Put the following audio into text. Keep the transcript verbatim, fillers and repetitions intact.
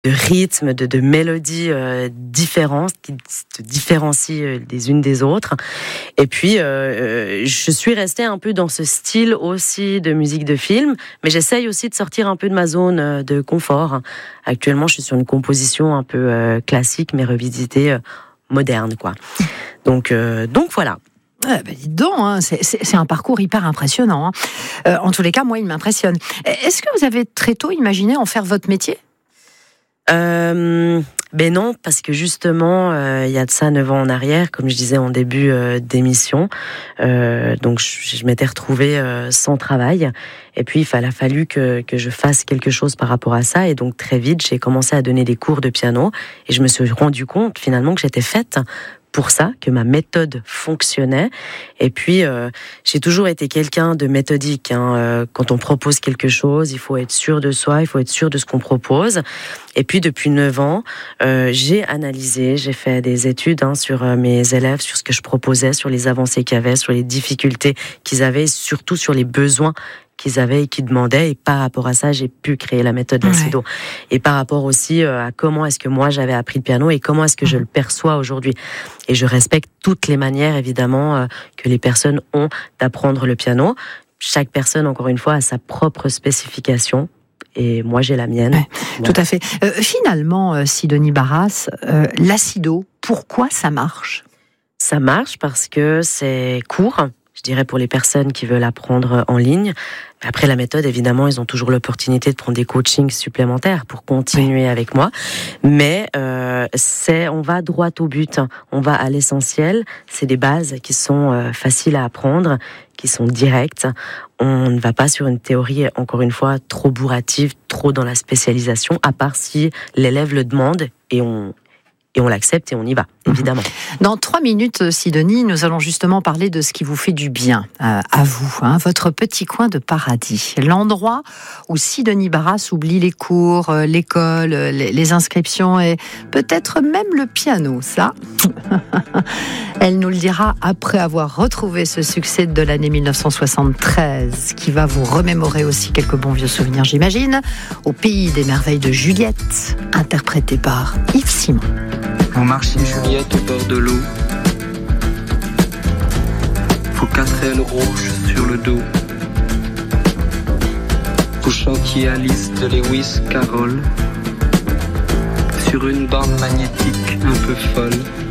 de rythmes, de, de mélodies euh, différentes, qui se différencient euh, les unes des autres. Et puis, euh, je suis restée un peu dans ce style aussi de musique de film, mais j'essaye aussi de sortir un peu de ma zone de confort. Actuellement, je suis sur une composition un peu euh, classique, mais revisitée, euh, moderne, quoi. Donc, euh, donc voilà. Ah ben dis donc, hein, c'est, c'est, c'est un parcours hyper impressionnant. Hein. Euh, en tous les cas, moi, il m'impressionne. Est-ce que vous avez très tôt imaginé en faire votre métier ? Euh, ben non, parce que justement, euh, il y a de ça neuf ans en arrière, comme je disais en début euh, d'émission. Euh, donc, je, je m'étais retrouvée euh, sans travail. Et puis, il a fallu que, que je fasse quelque chose par rapport à ça. Et donc, très vite, j'ai commencé à donner des cours de piano. Et je me suis rendu compte, finalement, que j'étais faite pour ça, que ma méthode fonctionnait. Et puis, euh, j'ai toujours été quelqu'un de méthodique. Hein. Euh, quand on propose quelque chose, il faut être sûr de soi, il faut être sûr de ce qu'on propose. Et puis, depuis neuf ans, euh, j'ai analysé, j'ai fait des études hein, sur euh, mes élèves, sur ce que je proposais, sur les avancées qu'il y avait, sur les difficultés qu'ils avaient, surtout sur les besoins qu'ils avaient et qu'ils demandaient. Et par rapport à ça, j'ai pu créer la méthode Lacido. Ouais. Et par rapport aussi euh, à comment est-ce que moi j'avais appris le piano et comment est-ce que je le perçois aujourd'hui. Et je respecte toutes les manières, évidemment, euh, que les personnes ont d'apprendre le piano. Chaque personne, encore une fois, a sa propre spécification. Et moi, j'ai la mienne. Ouais, voilà. Tout à fait. Euh, finalement, euh, Sidonie Barras, euh, l'acido, pourquoi ça marche ? Ça marche parce que c'est court. Je dirais pour les personnes qui veulent apprendre en ligne. Après la méthode, évidemment, ils ont toujours l'opportunité de prendre des coachings supplémentaires pour continuer oui. avec moi. Mais euh, c'est, on va droit au but, on va à l'essentiel. C'est des bases qui sont euh, faciles à apprendre, qui sont directes. On ne va pas sur une théorie, encore une fois, trop bourrative, trop dans la spécialisation, à part si l'élève le demande et on... Et on l'accepte et on y va, évidemment. Dans trois minutes, Sidonie, nous allons justement parler de ce qui vous fait du bien, euh, à vous, hein, votre petit coin de paradis. L'endroit où Sidonie Barras oublie les cours, euh, l'école, euh, les, les inscriptions et peut-être même le piano, ça. Elle nous le dira après avoir retrouvé ce succès de l'année dix-neuf cent soixante-treize, qui va vous remémorer aussi quelques bons vieux souvenirs, j'imagine, au pays des merveilles de Juliette, interprété par Yves Simon. Vous marchiez Juliette au bord de l'eau. Vos quatre ailes rouges sur le dos. Vous chantiez Alice de Lewis Carroll sur une bande magnétique un peu folle.